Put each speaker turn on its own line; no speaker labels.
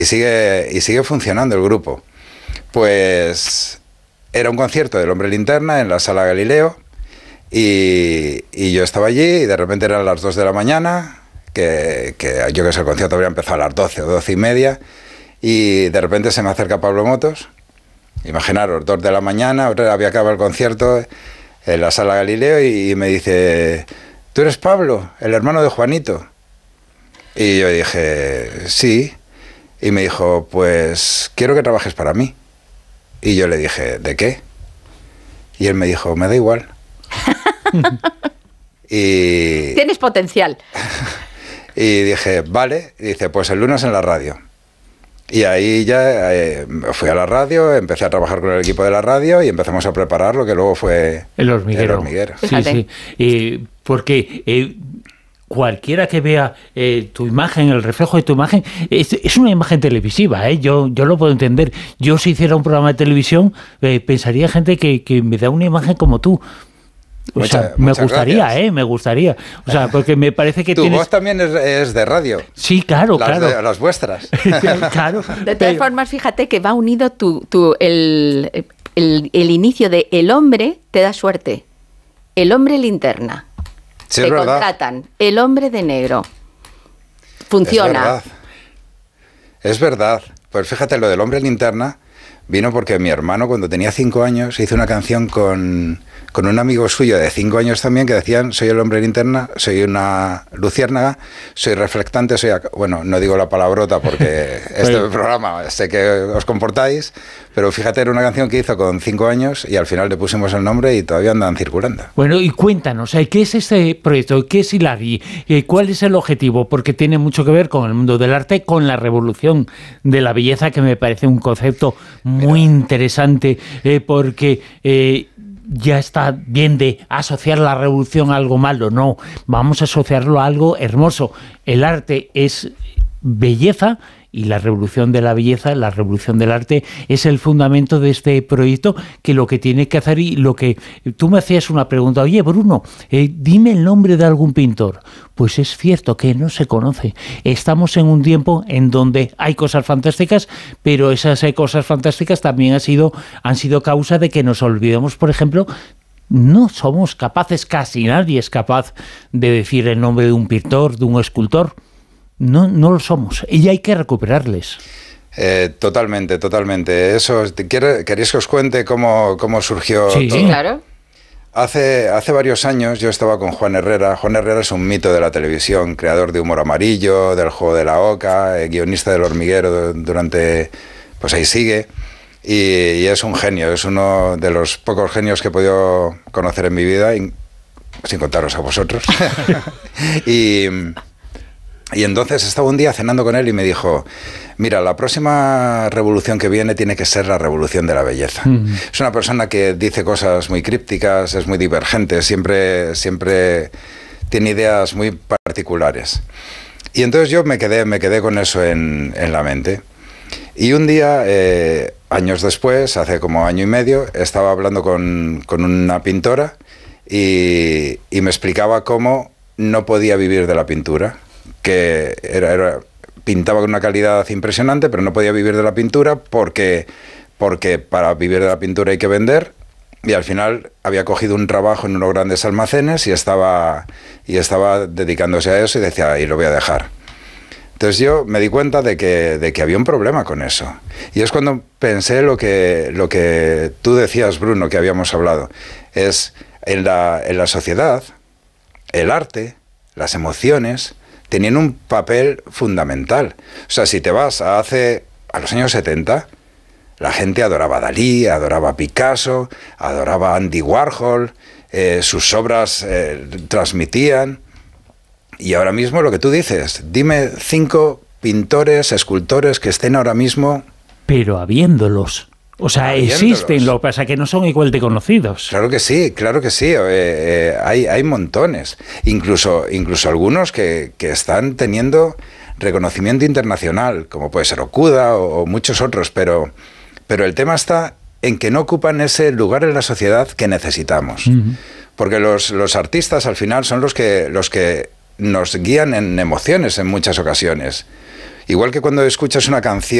y sigue funcionando el grupo. Pues era un concierto del Hombre Linterna en la Sala Galileo y yo estaba allí y de repente eran las 2 de la mañana, que yo que sé, el concierto habría empezado a las 12 o 12 y media, y de repente se me acerca Pablo Motos. Imaginaros, 2 de la mañana, había acabado el concierto en la Sala Galileo y me dice: ¿tú eres Pablo, el hermano de Juanito? Y yo dije: sí. Y me dijo: pues quiero que trabajes para mí. Y yo le dije: ¿de qué? Y él me dijo: me da igual. Y
tienes potencial.
Y dije: vale. Y dice: pues el lunes en la radio. Y ahí ya fui a la radio, empecé a trabajar con el equipo de la radio y empezamos a preparar lo que luego fue
El Hormiguero.
El Hormiguero.
Sí, sí. Porque cualquiera que vea tu imagen, el reflejo de tu imagen, es una imagen televisiva, ¿eh? Yo lo puedo entender. Yo, si hiciera un programa de televisión, pensaría gente que me da una imagen como tú. O sea, me gustaría, me gustaría. O sea, porque me parece que
tu
tienes...
voz también es de radio.
Sí, claro, claro.
Las vuestras.
Claro.
De todas formas, fíjate que va unido el inicio de El Hombre te da suerte. El Hombre Linterna.
Sí,
te
es verdad.
contratan. El Hombre de Negro. Funciona.
Es verdad. Pues fíjate, lo del Hombre Linterna vino porque mi hermano, cuando tenía 5 años, hizo una canción con un amigo suyo de 5 años también, que decían: soy el hombre linterna, soy una luciérnaga, soy reflectante, bueno, no digo la palabrota porque este programa sé que os comportáis, pero fíjate, era una canción que hizo con 5 años y al final le pusimos el nombre y todavía andan circulando.
Bueno, y cuéntanos, ¿qué es este proyecto? ¿Qué es Hilari? ¿Cuál es el objetivo? Porque tiene mucho que ver con el mundo del arte, con la revolución de la belleza, que me parece un concepto muy interesante, porque... ya está bien de asociar la revolución a algo malo, no, vamos a asociarlo a algo hermoso. El arte es belleza y la revolución de la belleza, la revolución del arte es el fundamento de este proyecto, que lo que tiene que hacer, y lo que tú me hacías una pregunta: oye, Bruno, dime el nombre de algún pintor. Pues es cierto que no se conoce. Estamos en un tiempo en donde hay cosas fantásticas, pero esas cosas fantásticas también han sido causa de que nos olvidemos, por ejemplo. No somos capaces, casi nadie es capaz de decir el nombre de un pintor, de un escultor. No lo somos, y hay que recuperarles.
Totalmente. Eso, ¿queréis que os cuente cómo surgió todo?
Sí, claro.
Hace varios años yo estaba con Juan Herrera. Juan Herrera es un mito de la televisión, creador de Humor Amarillo, del Juego de la Oca, guionista del Hormiguero durante... pues ahí sigue. Y es un genio, es uno de los pocos genios que he podido conocer en mi vida, sin contaros a vosotros. Y entonces estaba un día cenando con él y me dijo: mira, la próxima revolución que viene tiene que ser la revolución de la belleza. Es una persona que dice cosas muy crípticas, es muy divergente, siempre tiene ideas muy particulares. Y entonces yo me quedé con eso en la mente. Y un día, años después, hace como año y medio, estaba hablando con una pintora y me explicaba cómo no podía vivir de la pintura, que pintaba con una calidad impresionante, pero no podía vivir de la pintura porque para vivir de la pintura hay que vender, y al final había cogido un trabajo en unos grandes almacenes y estaba dedicándose a eso, y decía: y lo voy a dejar. Entonces yo me di cuenta de que había un problema con eso. Y es cuando pensé lo que tú decías, Bruno, que habíamos hablado. Es en la sociedad, el arte, las emociones tenían un papel fundamental. O sea, si te vas a los años 70, la gente adoraba a Dalí, adoraba a Picasso, adoraba a Andy Warhol, sus obras transmitían. Y ahora mismo lo que tú dices, dime 5 pintores, escultores que estén ahora mismo...
Pero habiéndolos. O sea, existen, lo que pasa es que no son igual de conocidos.
Claro que sí. Hay montones. Incluso algunos que están teniendo reconocimiento internacional, como puede ser Okuda o muchos otros, pero el tema está en que no ocupan ese lugar en la sociedad que necesitamos. Porque los artistas al final son los que nos guían en emociones en muchas ocasiones. Igual que cuando escuchas una canción